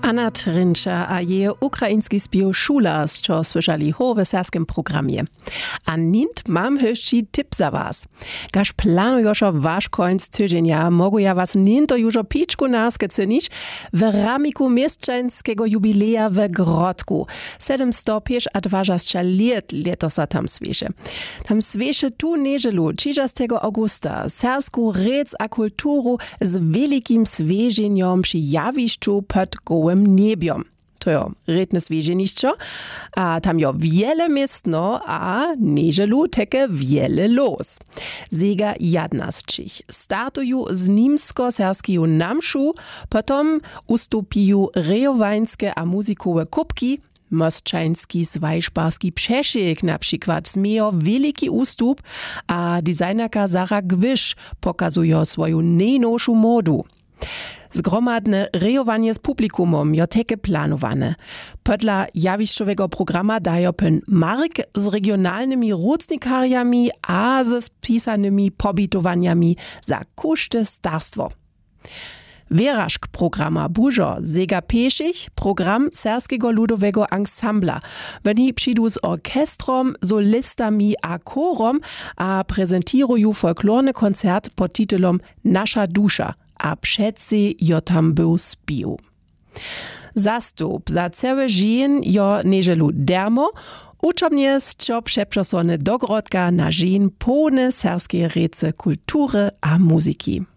Anna Trinča a je ukrajinski spiew Šulas, čo słyszeli ho w serskim programie. A nint mam höšći tip za was. Gaž planujošo vaš końc tydzienia, mogu ja was ninto južo pičku naskecenić w ramiku mieszczańskiego jubileja w Grodku. 720 liet letosa tam svieše. Tam svieše tu neželu 30. augusta sersku rec a kulturu z velikim svieženjom przy jawiszczu pod gołym niebiom. To jo, redne svieženišćo, a tam jo wiele miestno, a neželu teke wiele los. Zega jadnasčich startuju z nimsko-serskiju namšu, potom ustupiju rejowańskie a muzikowe kubki, Mosčajnski svajšparski Przeszyk na przykład zmiejo wielki ustup, a designerka Sara Gwisz pokazuje swoją najnowszą modu. Zgromadne rejowanie z publikumom jo teke planowane. Podla jawiščowego programa dajo pen Mark z regionalnymi rucnikariami a ze spisanymi pobitowaniami za koszty starstwo. Werażk programa bužo Zega Pešich, program Serskiego ludowego ansambla. Oni przyjdą z orkestrom, solistami a chorom a prezentirują folklorny koncert pod tytułom Nasza dusza, a przedcy jo tam był spił. Zastup za całe żien jo neželu dermo, uczomnie scio przeprzosone do Grodka na żien pełne serskie rece kultury a muzyki.